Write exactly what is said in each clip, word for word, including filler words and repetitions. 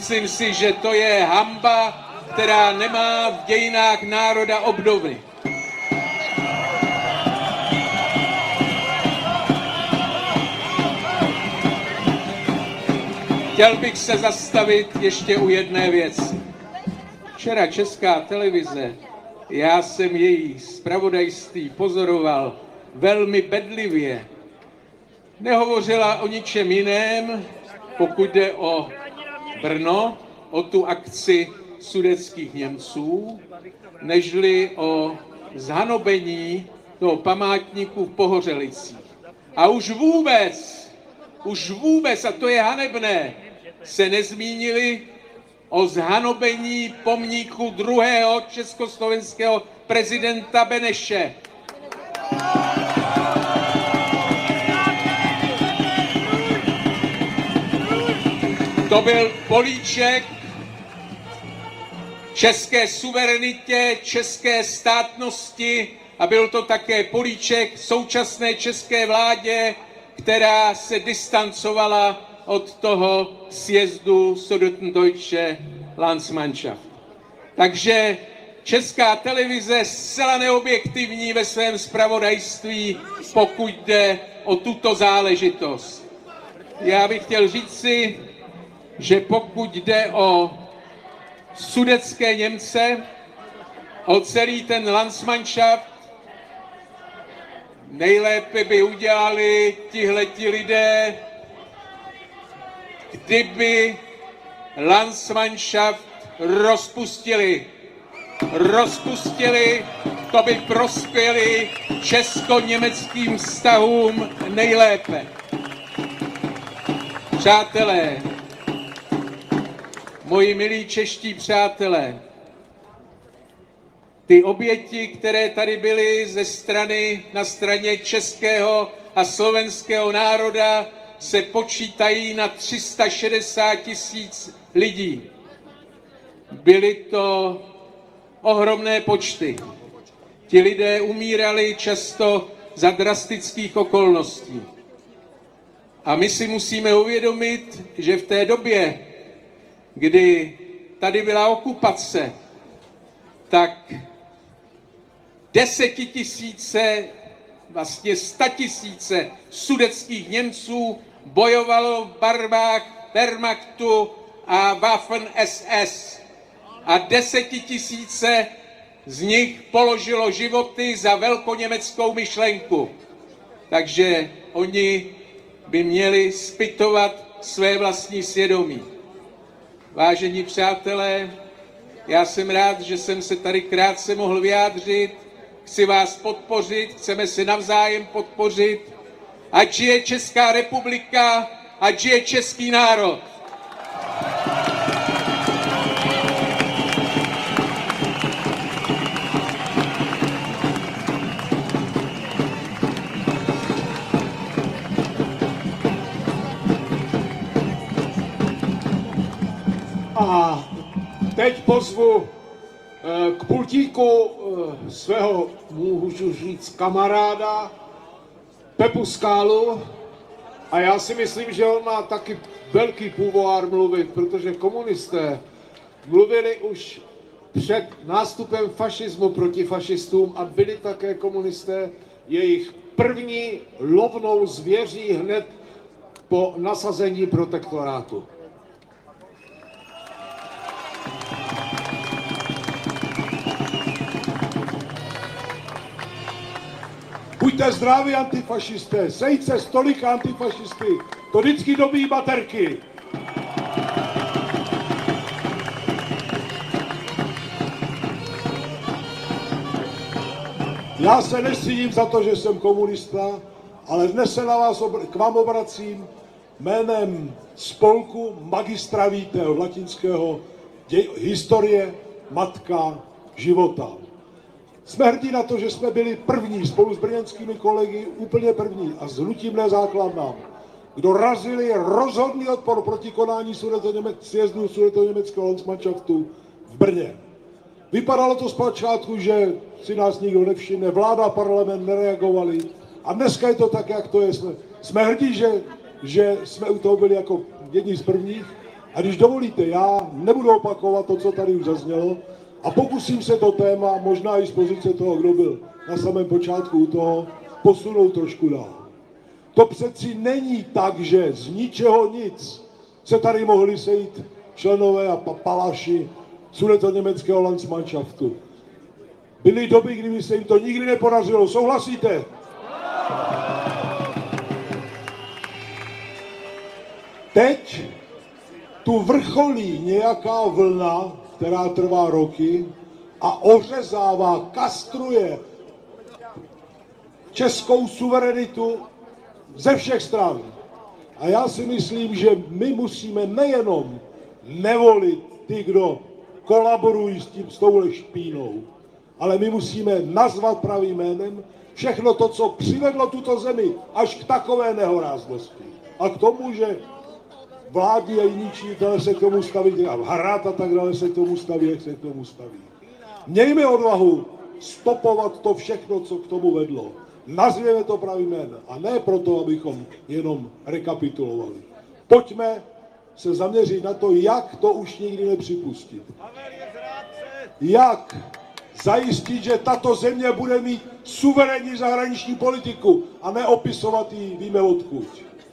Myslím si, že to je hanba, která nemá v dějinách národa obdoby. Chtěl bych se zastavit ještě u jedné věci. Včera Česká televize, já jsem její zpravodajství pozoroval velmi bedlivě. Nehovořila o ničem jiném, pokud jde o Brno, o tu akci sudetských Němců, nežli o zhanobení toho památníku v Pohořelicích. A už vůbec, už vůbec, a to je hanebné, se nezmínili o zhanobení pomníku druhého československého prezidenta Beneše. To byl políček české suverenitě, české státnosti a byl to také políček současné české vládě, která se distancovala od toho sjezdu Sudetendeutsche Landsmannschaft. Takže Česká televize zcela neobjektivní ve svém zpravodajství, pokud jde o tuto záležitost. Já bych chtěl říci, že pokud jde o sudetské Němce, o celý ten Landsmannschaft, nejlépe by udělali tihleti lidé, kdyby Landsmannschaft rozpustili. Rozpustili, to by prospěli česko-německým vztahům nejlépe. Přátelé, moji milí čeští přátelé, ty oběti, které tady byly ze strany na straně českého a slovenského národa, se počítají na tři sta šedesát tisíc lidí. Byly to ohromné počty. Ti lidé umírali často za drastických okolností. A my si musíme uvědomit, že v té době, kdy tady byla okupace, tak desetitisíce, vlastně statisíce sudetských Němců bojovalo v barvách Wehrmachtu a Waffen S S. A desetitisíce z nich položilo životy za velkoněmeckou myšlenku. Takže oni by měli zpytovat své vlastní svědomí. Vážení přátelé, já jsem rád, že jsem se tady krátce mohl vyjádřit. Chci vás podpořit, chceme se navzájem podpořit. Ať žije Česká republika, ať žije český národ. A teď pozvu k pultíku svého, můžu říct, kamaráda Pepu Skálu. A já si myslím, že on má taky velký původ mluvit, protože komunisté mluvili už před nástupem fašismu proti fašistům a byli také komunisté jejich první lovnou zvěří hned po nasazení protektorátu. Buďte zdraví, antifašisté, sejď se stolik antifašisty, to vždycky dobí baterky. Já se nestydím za to, že jsem komunista, ale dnes se na vás k vám obracím jménem spolku Magistra Vitae, od latinského historie, matka života. Jsme hrdí na to, že jsme byli první spolu s brněnskými kolegy, úplně první a s hnutím Nezákladnám, kdo razili rozhodný odpor proti konání sjezdu Sudetoněmeckého Landsmannschaftu v Brně. Vypadalo to zpočátku, že si nás nikdo nevšimne, vláda a parlament nereagovali a dneska je to tak, jak to je. Jsme, jsme hrdí, že, že jsme u toho byli jako jedni z prvních A když dovolíte, já nebudu opakovat to, co tady už zaznělo, a pokusím se to téma, možná i z pozice toho, kdo byl na samém počátku u toho, posunout trošku dál. To přeci není tak, že z ničeho nic se tady mohli sejít členové a palaši sudetoněmeckého Landsmannschaftu. Byly doby, kdy se jim to nikdy nepodařilo. Souhlasíte? Teď tu vrcholí nějaká vlna, která trvá roky a ořezává, kastruje českou suverenitu ze všech stran. A já si myslím, že my musíme nejenom nevolit ty, kdo kolaborují s tím, s touhle špínou, ale my musíme nazvat pravým jménem všechno to, co přivedlo tuto zemi až k takové nehoráznosti. A k tomu, že vládní a jiní činitelé se k tomu staví, a Harát a tak dále se k tomu staví, jak se k tomu staví. Mějme odvahu stopovat to všechno, co k tomu vedlo. Nazvěme to pravým jménem a ne proto, abychom jenom rekapitulovali. Pojďme se zaměřit na to, jak to už nikdy nepřipustit. Jak zajistit, že tato země bude mít suverénní zahraniční politiku a ne opisovat ji víme odkud.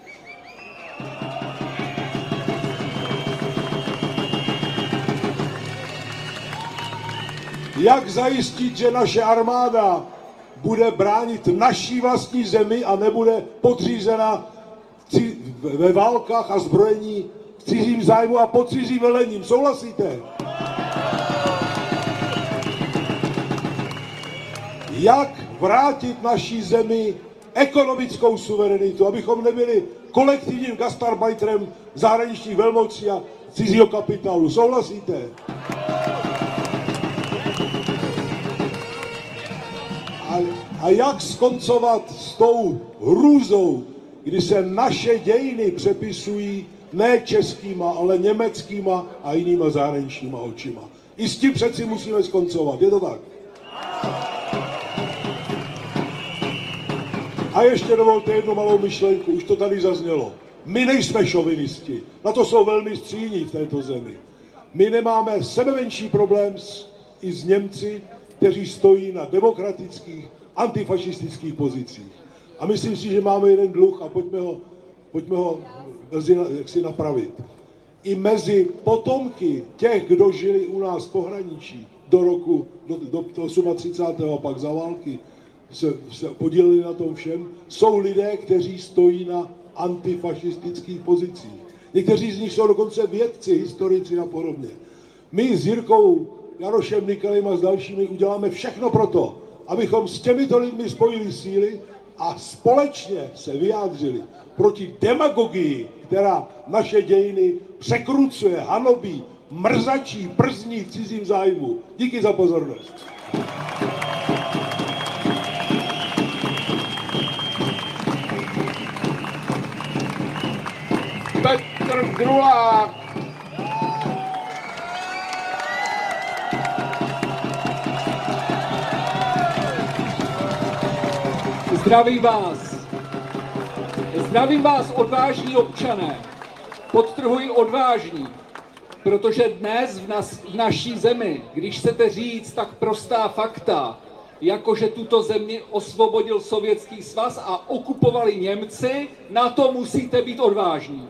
Jak zajistit, že naše armáda bude bránit naší vlastní zemi a nebude podřízena ve válkách a zbrojení v cizím zájmu a pod cizím velením. Souhlasíte? Jak vrátit naší zemi ekonomickou suverenitu, abychom nebyli kolektivním gastarbeiterem zahraničních velmocí a cizího kapitálu. Souhlasíte? A, a jak skoncovat s tou hrůzou, kdy se naše dějiny přepisují ne českýma, ale německýma a jinýma zahraničníma očima. I s tím přeci musíme skoncovat, je to tak? A ještě dovolte jednu malou myšlenku, už to tady zaznělo. My nejsme šovinisti, na to jsou velmi stříní v této zemi. My nemáme sebemenší problém s, i s Němci, kteří stojí na demokratických, antifašistických pozicích. A myslím si, že máme jeden dluh a pojďme ho, pojďme ho jaksi napravit. I mezi potomky těch, kdo žili u nás v pohraničí do roku, do, do třicátého osmého a pak za války, se, se podíleli na tom všem, jsou lidé, kteří stojí na antifašistických pozicích. Někteří z nich jsou dokonce vědci, historici a podobně. My s Jirkou Jarošem Nikelem a s dalšími uděláme všechno proto, abychom s těmito lidmi spojili síly a společně se vyjádřili proti demagogii, která naše dějiny překrucuje, hanobí, mrzačí, brzní v cizím zájmu. Díky za pozornost. Petr Drulák. Zdravím vás. Zdravím vás, odvážní občané. Podtrhuji odvážní, protože dnes v, nas, v naší zemi, když chcete říct tak prostá fakta, jako že tuto zemi osvobodil Sovětský svaz a okupovali Němci, na to musíte být odvážní.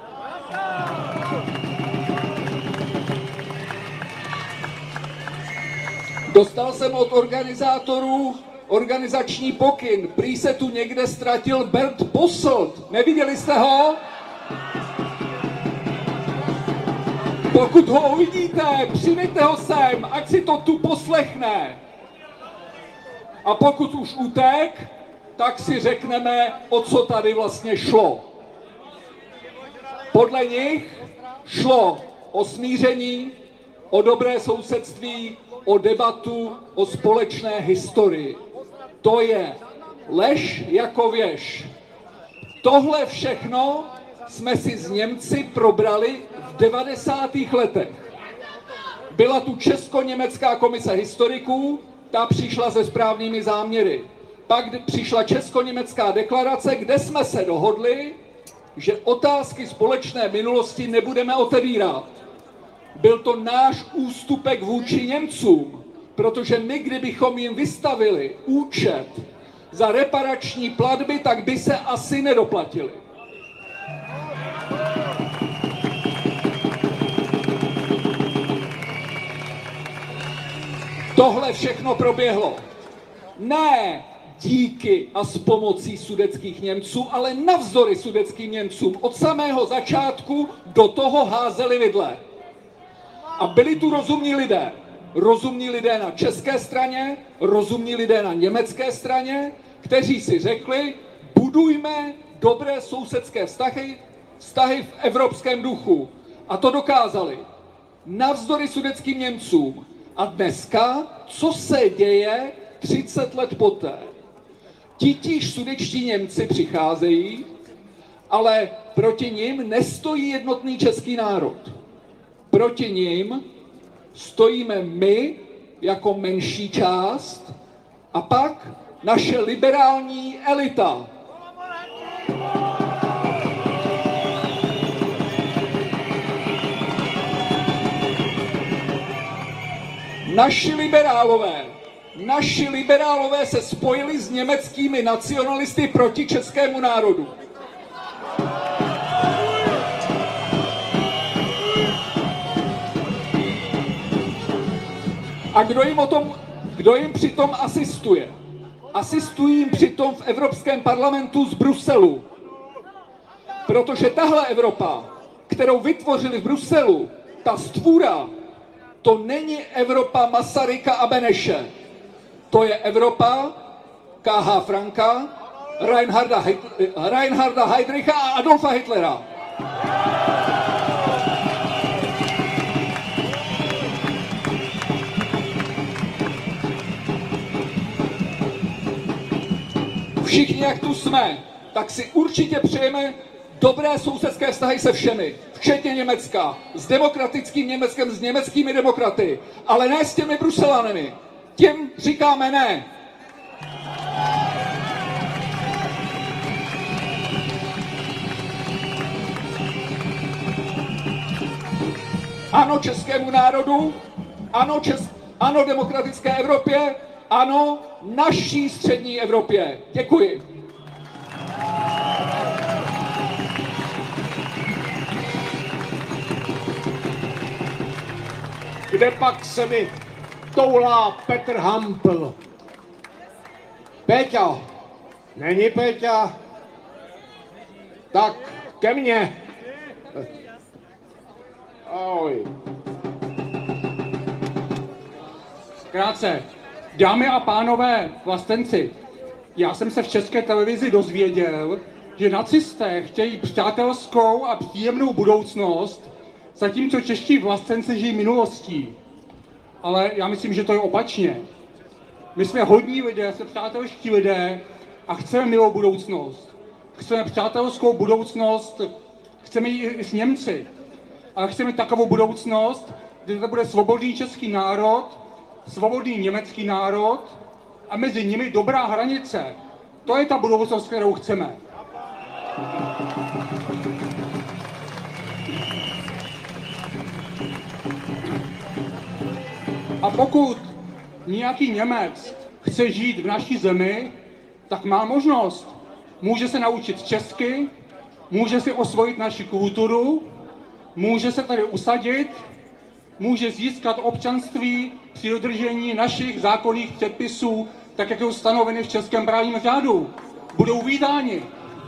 Dostal jsem od organizátorů organizační pokyn. Prý se tu někde ztratil Bernd Posselt. Neviděli jste ho? Pokud ho uvidíte, přijměte ho sem, ať si to tu poslechne. A pokud už utek, tak si řekneme, o co tady vlastně šlo. Podle nich šlo o smíření, o dobré sousedství, o debatu, o společné historii. To je lež jako věž. Tohle všechno jsme si s Němci probrali v devadesátých letech. Byla tu Česko-německá komise historiků, ta přišla se správnými záměry. Pak přišla Česko-německá deklarace, kde jsme se dohodli, že otázky společné minulosti nebudeme otevírat. Byl to náš ústupek vůči Němcům, protože my, kdybychom jim vystavili účet za reparační platby, tak by se asi nedoplatili. Tohle všechno proběhlo. Ne díky a s pomocí sudetských Němců, ale navzdory sudetským Němcům. Od samého začátku do toho házeli vidle. A byli tu rozumní lidé. Rozumní lidé na české straně, rozumní lidé na německé straně, kteří si řekli, budujme dobré sousedské vztahy, vztahy v evropském duchu. A to dokázali. Navzdory sudetským Němcům. A dneska, co se děje třicet let poté? Titíž sudetští Němci přicházejí, ale proti nim nestojí jednotný český národ. Proti nim stojíme my jako menší část a pak naše liberální elita. Naši liberálové, naši liberálové se spojili s německými nacionalisty proti českému národu. A kdo jim, o tom, kdo jim přitom asistuje? Asistují jim přitom v Evropském parlamentu z Bruselu. Protože tahle Evropa, kterou vytvořili v Bruselu, ta stvůra, to není Evropa Masaryka a Beneše. To je Evropa K H. Franka, Reinharda, Reinharda Heydricha a Adolfa Hitlera. Všichni, jak tu jsme, tak si určitě přejeme dobré sousedské vztahy se všemi, včetně Německa, s demokratickým Německem, s německými demokraty, ale ne s těmi Bruselanemi. Těm říkáme ne. Ano českému národu, ano, čes, ano demokratické Evropě, ano naší střední Evropě. Děkuji. Kde pak se mi toulá Petr Hampl? Péťa, není Péťa? Tak ke mně. Ahoj. Krátce. Dámy a pánové, vlastenci, já jsem se v České televizi dozvěděl, že nacisté chtějí přátelskou a příjemnou budoucnost, zatímco čeští vlastenci žijí minulostí. Ale já myslím, že to je opačně. My jsme hodní lidé, jsme přátelští lidé a chceme milou budoucnost. Chceme přátelskou budoucnost, chceme ji i s Němci. Ale chceme takovou budoucnost, kde to bude svobodný český národ, svobodný německý národ a mezi nimi dobrá hranice. To je ta budoucnost, kterou chceme. A pokud nějaký Němec chce žít v naší zemi, tak má možnost. Může se naučit česky, může si osvojit naši kulturu, může se tady usadit, může získat občanství při dodržení našich zákonných předpisů, tak jak jsou stanoveny v českém právním řádu. Budou vítáni.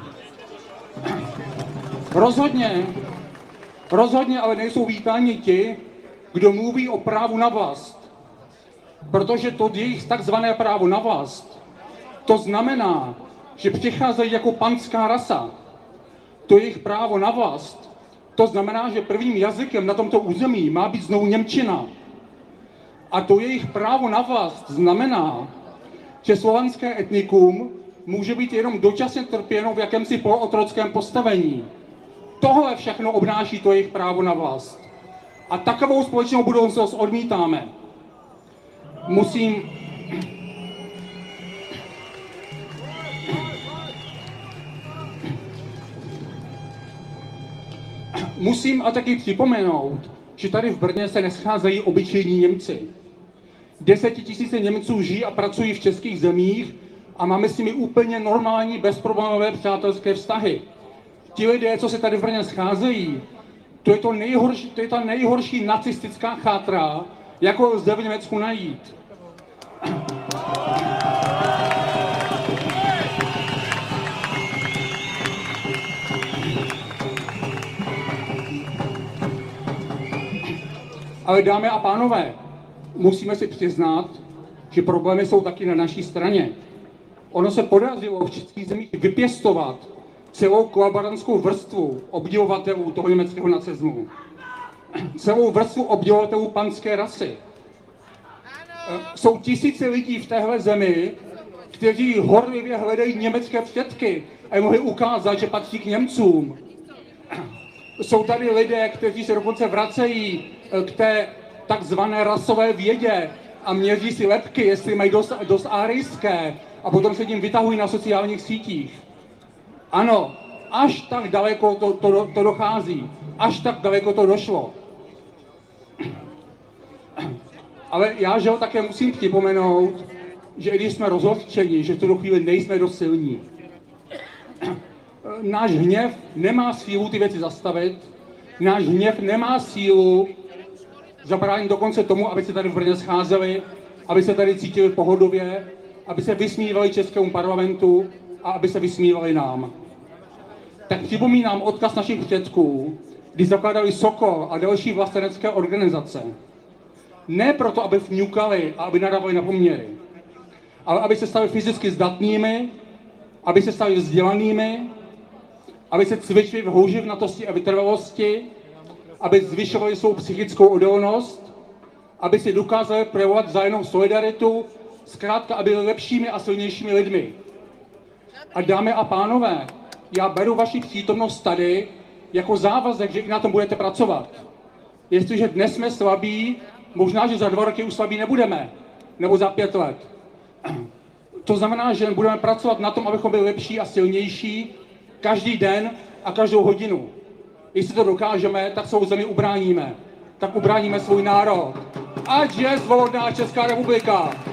Rozhodně, rozhodně ale nejsou vítáni ti, kdo mluví o právu na vlast. Protože to jejich takzvané právo na vlast, to znamená, že přicházejí jako panská rasa. To jejich právo na vlast, to znamená, že prvním jazykem na tomto území má být znovu němčina. A to jejich právo na vlast znamená, že slovanské etnikum může být jenom dočasně trpěno v jakémsi polootrockém postavení. Tohle všechno obnáší to jejich právo na vlast. A takovou společnou budoucnost odmítáme. Musím... Musím a taky připomenout, že tady v Brně se nescházejí obyčejní Němci. Desetitisíce Němců žijí a pracují v českých zemích a máme s nimi úplně normální, bezproblémové přátelské vztahy. Ti lidé, co se tady v Brně scházejí, to je, to nejhorší, to je ta nejhorší nacistická chátra, jakou lze v Německu najít. Ale dámy a pánové, musíme si přiznat, že problémy jsou taky na naší straně. Ono se podařilo v českých zemích vypěstovat celou kolaborantskou vrstvu obdivovatelů toho německého nacismu. Celou vrstvu obdivovatelů panské rasy. Jsou tisíce lidí v téhle zemi, kteří horlivě hledají německé předky a jim mohli ukázat, že patří k Němcům. Jsou tady lidé, kteří se dokonce vracejí k té takzvané rasové vědě a měří si lebky, jestli mají dost, dost árijské, a potom se tím vytahují na sociálních sítích. Ano, až tak daleko to, to, to dochází, až tak daleko to došlo. Ale já, že ho také musím připomenout, že i když jsme rozhořčeni, že v tuto chvíli nejsme dost silní. Náš hněv nemá sílu ty věci zastavit, náš hněv nemá sílu zabránit dokonce tomu, aby se tady v Brně scházeli, aby se tady cítili pohodově, aby se vysmívali českému parlamentu a aby se vysmívali nám. Tak připomínám odkaz našich předků, když zakládali Sokol a další vlastenecké organizace. Ne proto, aby fňukali a aby nadávali na poměry, ale aby se stali fyzicky zdatnými, aby se stali vzdělanými, aby se cvičili v houževnatosti a vytrvalosti, aby zvyšovali svou psychickou odolnost, aby si dokázali projevovat vzájemnou solidaritu, zkrátka, aby byli lepšími a silnějšími lidmi. A dámy a pánové, já beru vaši přítomnost tady jako závazek, že i na tom budete pracovat. Jestliže dnes jsme slabí, možná, že za dva roky už slabí nebudeme, nebo za pět let. To znamená, že budeme pracovat na tom, abychom byli lepší a silnější každý den a každou hodinu. Jestli to dokážeme, tak svou zemi ubráníme. Tak ubráníme svůj národ. Ať je svobodná Česká republika!